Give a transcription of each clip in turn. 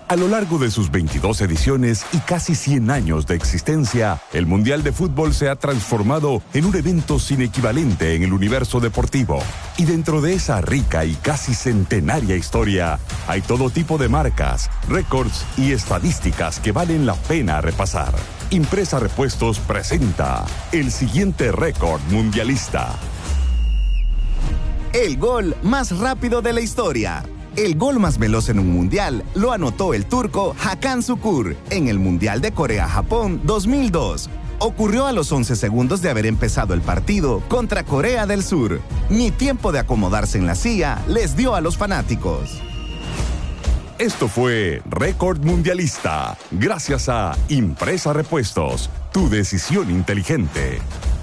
A lo largo de sus 22 ediciones y casi 100 años de existencia, el Mundial de Fútbol se ha transformado en un evento sin equivalente en el universo deportivo. Y dentro de esa rica y casi centenaria historia, hay todo tipo de marcas, récords y estadísticas que valen la pena repasar. Impresa Repuestos presenta el siguiente récord mundialista. El gol más rápido de la historia. El gol más veloz en un mundial lo anotó el turco Hakan Şükür en el Mundial de Corea-Japón 2002. Ocurrió a los 11 segundos de haber empezado el partido contra Corea del Sur. Ni tiempo de acomodarse en la silla les dio a los fanáticos. Esto fue Récord Mundialista, gracias a Impresa Repuestos, tu decisión inteligente.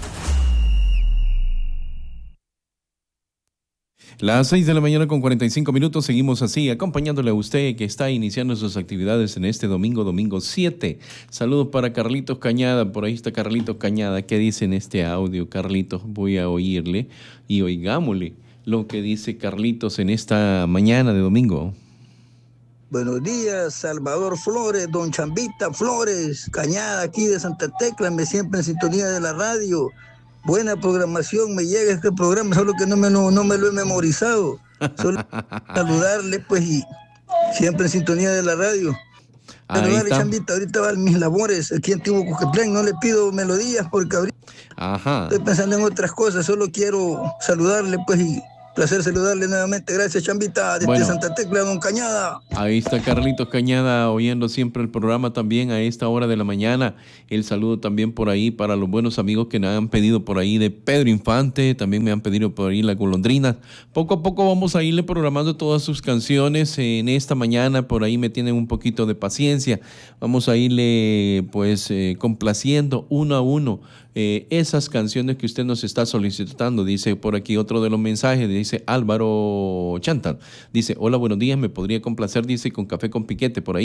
Las 6 de la mañana con 45 minutos, seguimos así, acompañándole a usted que está iniciando sus actividades en este domingo 7. Saludos para Carlitos Cañada, por ahí está Carlitos Cañada. ¿Qué dice en este audio, Carlitos? Voy a oírle y oigámosle lo que dice Carlitos en esta mañana de domingo. Buenos días, Salvador Flores, don Chambita Flores, Cañada aquí de Santa Tecla, me siempre en sintonía de la radio. Buena programación, me llega este programa, solo que no me lo he memorizado. Solo saludarle, pues, y siempre en sintonía de la radio. Pero dale, Chambita, ahorita van mis labores aquí en Tibucuquetlán, no le pido melodías porque ahorita estoy pensando en otras cosas, solo quiero saludarle, pues, y placer saludarle nuevamente. Gracias, Chambita, desde Santa Tecla, don Cañada. Ahí está Carlitos Cañada oyendo siempre el programa también a esta hora de la mañana. El saludo también por ahí para los buenos amigos que me han pedido por ahí de Pedro Infante, también me han pedido por ahí la golondrina. Poco a poco vamos a irle programando todas sus canciones en esta mañana, por ahí me tienen un poquito de paciencia. Vamos a irle pues complaciendo uno a uno esas canciones que usted nos está solicitando. Dice por aquí otro de los mensajes, dice Álvaro Chantal, dice: hola, buenos días, me podría complacer, dice, con café con piquete por ahí.